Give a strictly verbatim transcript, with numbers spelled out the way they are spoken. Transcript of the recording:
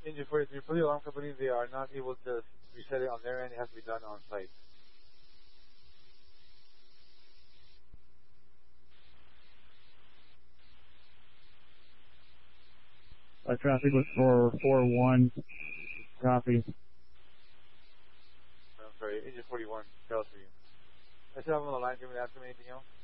Engine forty-three, for the alarm company, they are not able to reset it on their end. It has to be done on site. Uh, traffic was for four one. Copy. I'm sorry, Engine forty-one, Charles for you. I still have him on the line. Can we ask him anything else?